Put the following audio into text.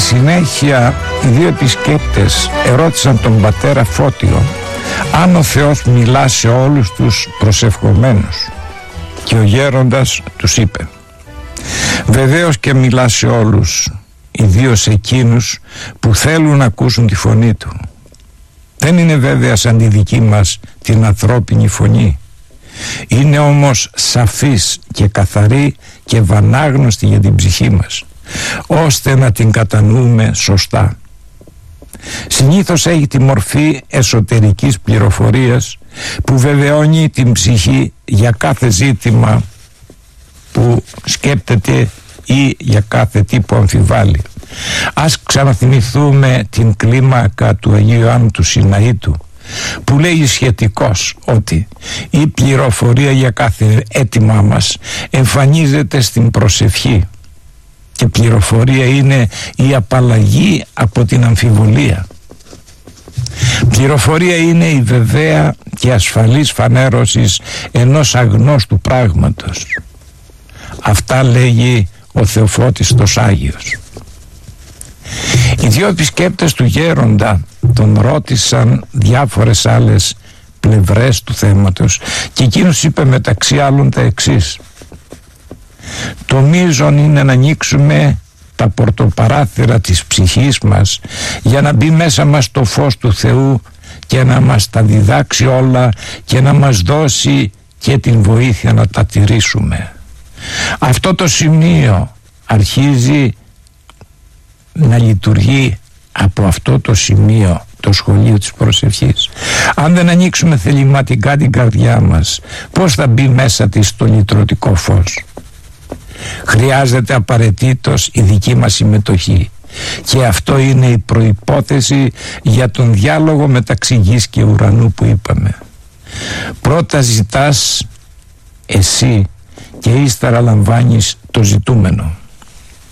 συνέχεια οι δύο επισκέπτες ερώτησαν τον πατέρα Φώτιο αν ο Θεός μιλά σε όλους τους προσευχομένους, και ο γέροντας τους είπε: «Βεβαίως και μιλά σε όλους, ιδίως εκείνους που θέλουν να ακούσουν τη φωνή του. Δεν είναι βέβαια σαν τη δική μας την ανθρώπινη φωνή. Είναι όμως σαφής και καθαρή και βανάγνωστη για την ψυχή μας, ώστε να την κατανοούμε σωστά. Συνήθως έχει τη μορφή εσωτερικής πληροφορίας που βεβαιώνει την ψυχή για κάθε ζήτημα που σκέπτεται ή για κάθε τι που αμφιβάλλει. Ας ξαναθυμηθούμε την κλίμακα του Αγίου Ιωάννου του Σιναήτου, που λέει σχετικώς ότι η πληροφορία για κάθε αίτημά μας εμφανίζεται στην προσευχή, και πληροφορία είναι η απαλλαγή από την αμφιβολία. Πληροφορία είναι η βεβαία και ασφαλής φανέρωσης ενός αγνώστου πράγματος. Αυτά λέγει ο Θεοφώτιστος Άγιος. Οι δύο επισκέπτες του γέροντα τον ρώτησαν διάφορες άλλες πλευρές του θέματος, και εκείνος είπε μεταξύ άλλων τα εξής: «Το μείζον είναι να ανοίξουμε τα πορτοπαράθυρα της ψυχής μας για να μπει μέσα μας το φως του Θεού και να μας τα διδάξει όλα και να μας δώσει και την βοήθεια να τα τηρήσουμε». Αυτό το σημείο αρχίζει να λειτουργεί από αυτό το σημείο, το σχολείο της προσευχής. Αν δεν ανοίξουμε θεληματικά την καρδιά μας, πώς θα μπει μέσα της το λυτρωτικό φως? Χρειάζεται απαραίτητος η δική μας συμμετοχή, και αυτό είναι η προϋπόθεση για τον διάλογο μεταξύ γης και ουρανού που είπαμε. Πρώτα ζητάς εσύ και ύστερα λαμβάνεις το ζητούμενο.